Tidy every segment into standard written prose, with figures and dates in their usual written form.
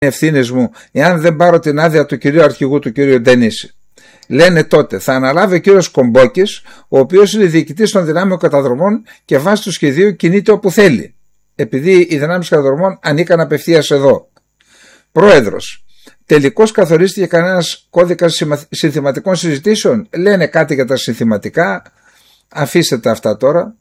ευθύνες μου εάν δεν πάρω την άδεια του κυρίου αρχηγού, του κυρίου Ντενίση? Λένε τότε θα αναλάβει ο κύριος Κομπόκης, ο οποίος είναι διοικητής των δυνάμεων καταδρομών και βάσει του σχεδίου κινείται όπου θέλει, επειδή οι δυνάμεις καταδρομών ανήκαν απευθείας εδώ. Πρόεδρος, τελικώς καθορίστηκε κανένας κώδικας συνθηματικών συζητήσεων? Λένε κάτι για τα συνθηματικά, αφήστε τα αυτά τώρα.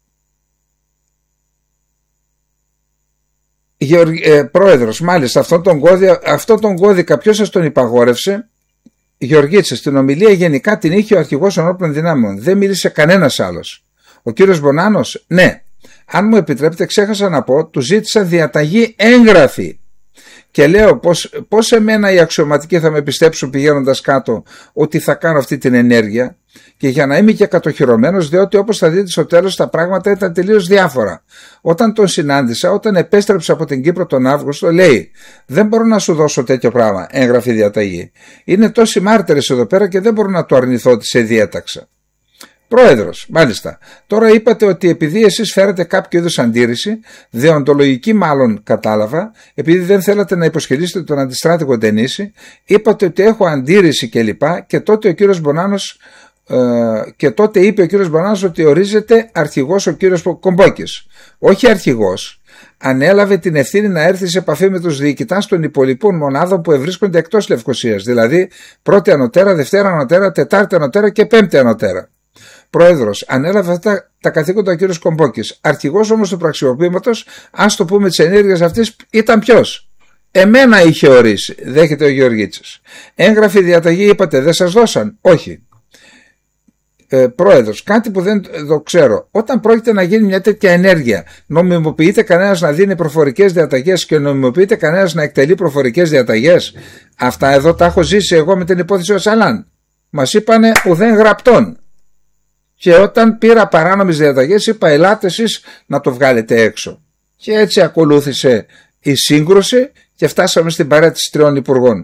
Πρόεδρος, μάλιστα αυτόν τον κώδικα ποιος σας τον υπαγόρευσε? Γεωργίτσης, στην ομιλία γενικά την είχε ο αρχηγός των όπλων δυνάμεων, δεν μίλησε κανένας άλλος. Ο κύριος Μπονάνος, ναι, αν μου επιτρέπετε, ξέχασα να πω, του ζήτησα διαταγή έγγραφη. Και λέω πώς εμένα οι αξιωματικοί θα με πιστέψουν πηγαίνοντας κάτω ότι θα κάνω αυτή την ενέργεια, και για να είμαι και κατοχυρωμένος, διότι όπως θα δείτε στο τέλος τα πράγματα ήταν τελείως διάφορα. Όταν τον συνάντησα, όταν επέστρεψα από την Κύπρο τον Αύγουστο, λέει δεν μπορώ να σου δώσω τέτοιο πράγμα, έγγραφη διαταγή. Είναι τόσοι μάρτυρες εδώ πέρα και δεν μπορώ να το αρνηθώ ότι σε διέταξα. Πρόεδρος, μάλιστα. Τώρα είπατε ότι επειδή εσείς φέρετε κάποιο είδους αντίρρηση, δεοντολογική μάλλον κατάλαβα, επειδή δεν θέλατε να υποσχελίσετε τον αντιστράτηγο Ντενίση, είπατε ότι έχω αντίρρηση κλπ. Και τότε ο κύριος Μπονάνος είπε ο κύριος Μπονάνος ότι ορίζεται αρχηγός ο κύριος Κομπόκης. Όχι αρχηγός. Ανέλαβε την ευθύνη να έρθει σε επαφή με τους διοικητάς των υπολοιπών μονάδων που ευρίσκονται εκτός Λευκωσίας, δηλαδή πρώτη ανωτέρα, δευτέρα ανωτέρα, τετάρτη ανωτέρα και πέμπτη ανωτέρα. Πρόεδρος, ανέλαβε αυτά τα καθήκοντα ο κύριος Κομπόκης. Αρχηγός όμως του πραξιοποιήματος, ας το πούμε, της ενέργειας αυτής ήταν ποιος? Εμένα είχε ορίσει, δέχεται ο Γεωργίτσης. Έγγραφη διαταγή είπατε δεν σας δώσαν? Όχι. Πρόεδρος, κάτι που δεν το ξέρω. Όταν πρόκειται να γίνει μια τέτοια ενέργεια, νομιμοποιείται κανένας να δίνει προφορικές διαταγές και νομιμοποιείται κανένας να εκτελεί προφορικές διαταγές? Αυτά εδώ τα έχω ζήσει εγώ με την υπόθεση ο Σαλάν. Μας είπανε ουδέν γραπτών. Και όταν πήρα παράνομες διαταγές είπα ελάτε εσείς να το βγάλετε έξω. Και έτσι ακολούθησε η σύγκρουση και φτάσαμε στην παρέτηση 3 υπουργών.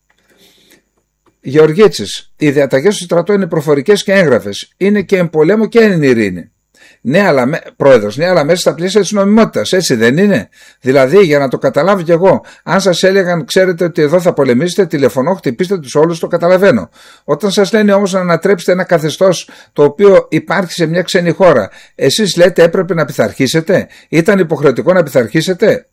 Γεωργίτσης, οι διαταγές του στρατού είναι προφορικές και έγγραφες. Είναι και εν πολέμο και εν ειρήνη. Ναι, πρόεδρος, ναι, αλλά μέσα στα πλαίσια της νομιμότητας, έτσι δεν είναι? Δηλαδή, για να το καταλάβω κι εγώ, αν σας έλεγαν, ξέρετε ότι εδώ θα πολεμήσετε, τηλεφωνώ, χτυπήστε τους όλους, το καταλαβαίνω. Όταν σας λένε όμως να ανατρέψετε ένα καθεστώς το οποίο υπάρχει σε μια ξένη χώρα, εσείς λέτε έπρεπε να πειθαρχήσετε? Ήταν υποχρεωτικό να πειθαρχήσετε?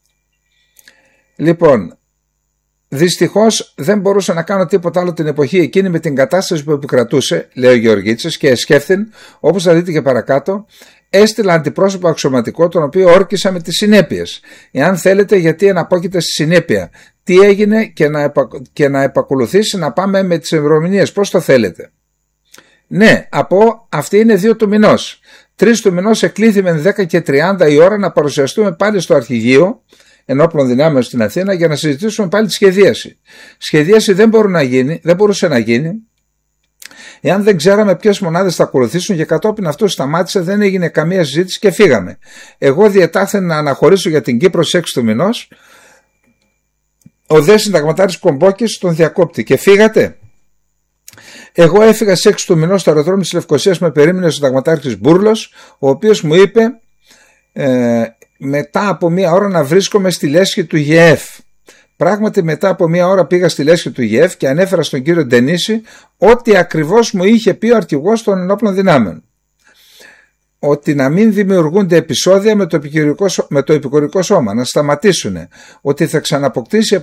Λοιπόν, δυστυχώς δεν μπορούσα να κάνω τίποτα άλλο την εποχή εκείνη με την κατάσταση που επικρατούσε, λέει ο Γεωργίτσης, και εσκέφθην, όπως θα δείτε και παρακάτω, έστειλα αντιπρόσωπο αξιωματικό, τον οποίο όρκισα με τις συνέπειες. Εάν θέλετε, γιατί εναπόκειται στη συνέπεια. Τι έγινε και να επακολουθήσει να πάμε με τις ημερομηνίες. Πώς το θέλετε? Ναι, αυτή είναι 2 του μηνός. 3 του μηνός εκλήθημεν 10 και 30 η ώρα να παρουσιαστούμε πάλι στο αρχηγείο ενόπλων δυνάμεων στην Αθήνα για να συζητήσουμε πάλι τη σχεδίαση. Σχεδίαση δεν μπορούσε να γίνει εάν δεν ξέραμε ποιες μονάδες θα ακολουθήσουν, και κατόπιν αυτού σταμάτησε, δεν έγινε καμία συζήτηση και φύγαμε. Εγώ διετάθεν να αναχωρήσω για την Κύπρο στις 6 του μηνός. Ο δε συνταγματάρχης Κομπόκης τον διακόπτη. Και φύγατε? Εγώ έφυγα στις 6 του μηνός στο αεροδρόμιο της Λευκωσίας, με περίμενε ο συνταγματάρχης Μπούρλος, ο οποίος μου είπε μετά από 1 ώρα να βρίσκομαι στη λέσχη του ΓΕΕΦ. Πράγματι μετά από 1 ώρα πήγα στη λέσχη του ΓΕΕΦ και ανέφερα στον κύριο Ντενίση ό,τι ακριβώς μου είχε πει ο αρχηγός των ενόπλων δυνάμεων. Ότι να μην δημιουργούνται επεισόδια με το επικουρικό σώμα, να σταματήσουν, ότι θα ξαναποκτήσει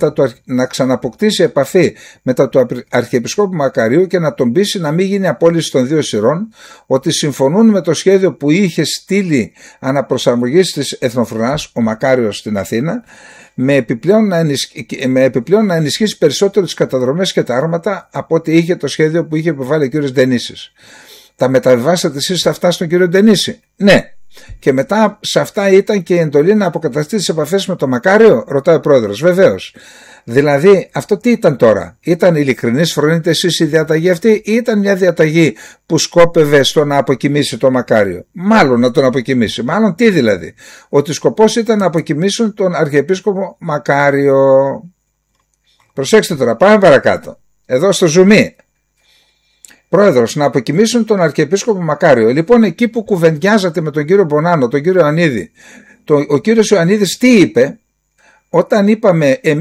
επαφή μετά του Αρχιεπισκόπου Μακαρίου και να τον πείσει να μην γίνει απόλυση των 2 σειρών, ότι συμφωνούν με το σχέδιο που είχε στείλει αναπροσαρμογής της Εθνοφρονάς ο Μακάριος στην Αθήνα, με επιπλέον να ενισχύσει περισσότερο τις καταδρομές και τα άρματα από ό,τι είχε το σχέδιο που είχε επιβάλει ο κ. Ντενίσης. Τα μεταβιβάσατε εσείς αυτά στον κύριο Ντενίση? Ναι. Και μετά σε αυτά ήταν και η εντολή να αποκαταστήσει τις επαφές με τον Μακάριο? Ρωτάει ο πρόεδρος. Βεβαίως. Δηλαδή αυτό τι ήταν τώρα? Ήταν ειλικρινής, φρονείτε εσείς η διαταγή αυτή, ή ήταν μια διαταγή που σκόπευε στο να αποκοιμήσει τον Μακάριο? Μάλλον να τον αποκοιμήσει. Μάλλον τι δηλαδή? Ότι σκοπός ήταν να αποκοιμήσουν τον Αρχιεπίσκοπο Μακάριο. Προσέξτε τώρα, πάμε παρακάτω. Εδώ στο ζουμί. Πρόεδρος, να αποκοιμήσουν τον Αρχιεπίσκοπο Μακάριο. Λοιπόν, εκεί που κουβεντιάζατε με τον κύριο Μπονάνο, τον κύριο Ιωαννίδη, ο κύριος Ιωαννίδης τι είπε? Όταν είπαμε